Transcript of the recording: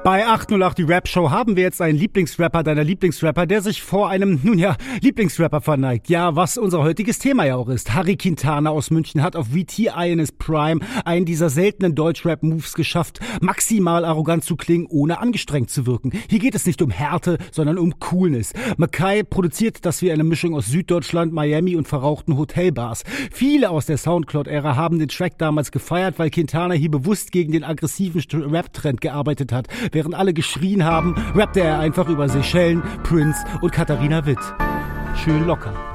Bei 808 die Rap-Show haben wir jetzt einen Lieblingsrapper deiner Lieblingsrapper, der sich vor einem, Lieblingsrapper verneigt. Ja, was unser heutiges Thema ja auch ist. Harry Quintana aus München hat auf VTI in his Prime einen dieser seltenen Deutsch-Rap-Moves geschafft, maximal arrogant zu klingen, ohne angestrengt zu wirken. Hier geht es nicht um Härte, sondern um Coolness. Mackay produziert das wie eine Mischung aus Süddeutschland, Miami und verrauchten Hotelbars. Viele aus der Soundcloud-Ära haben den Track damals gefeiert, weil Quintana hier bewusst gegen den aggressiven Rap-Trend gearbeitet hat. Während alle geschrien haben, rappte er einfach über Seychellen, Prince und Katharina Witt. Schön locker.